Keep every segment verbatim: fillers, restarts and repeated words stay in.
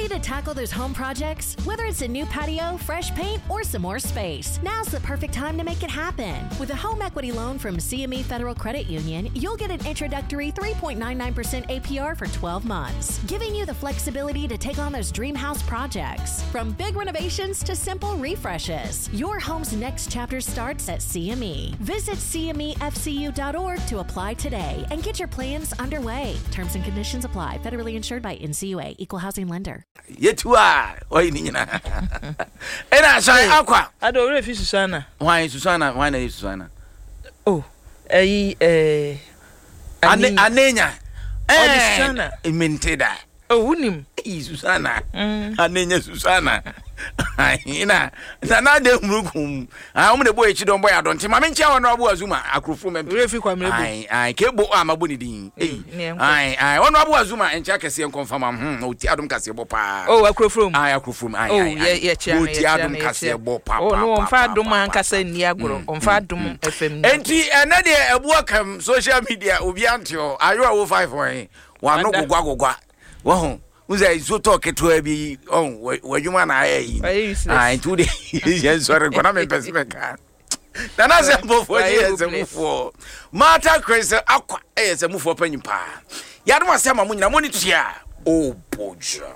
Ready to tackle those home projects? Whether it's a new patio, fresh paint, or some more space, now's the perfect time to make it happen. With a home equity loan from C M E Federal Credit Union, you'll get an introductory three point nine nine percent A P R for twelve months, giving you the flexibility to take on those dream house projects. From big renovations to simple refreshes, your home's next chapter starts at C M E. Visit C M E F C U dot org to apply today and get your plans underway. Terms and conditions apply. Federally insured by N C U A, Equal Housing Lender. Yetua, oi nina. Ena sai akwa. Ado re fi Susana. Why Susana? Why na Susana? Oh, eh eh Ane anenya. Eh Susana. Menteda. Oh, unim. Eh Susana. Anenya Susana. Ina na de mrukum. Ah, omo de boy chi don boy adonte. Ma me nche won abu azuma akrofo mem. Re fi kwamre bu. Ai ai kebo amabu ni din. Eh. Ai ai won abu azuma enche akese confirm am. Hm, oti adom kase bo pa. Oh, akrofo. Ai akrofo. Ai ai. Oh, ye ye chia. Oti adom kase bo pa. Oh, no, on fa adom an kase ni agro. On fa adom F M. Enti ena de ebu akam social media obi antio ayo wo five one. Wa no gogwa gogwa. Wo ho Uze so talk to be on where you man I I to the yes sorry gonna me specific. Na na se mbo for yes move for. Mata Chris akwa yes move for panyimpa. Ya do asema mu nyina moni to ya. Oh boja.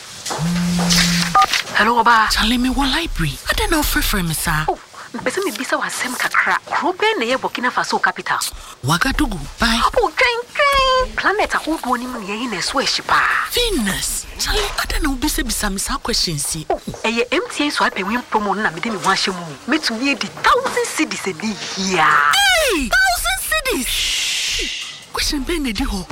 Hello ba. Charlie me one library. I don't know for for me sir. Bese me bisa wasem kakra. Krobe na ye Burkina Faso capital. Wagadugu. Bye. Oh, train train. Planet ahodo ni mu ye na so ehyipa. Venus. Charlie, I don't know bisa bisa me sa questions see. Eh ye M T A so ape win promo na me de me ho ahye mu. Metumi e di thousand cedis e di here. Hey! Thousand cedis. Question ben e di ho.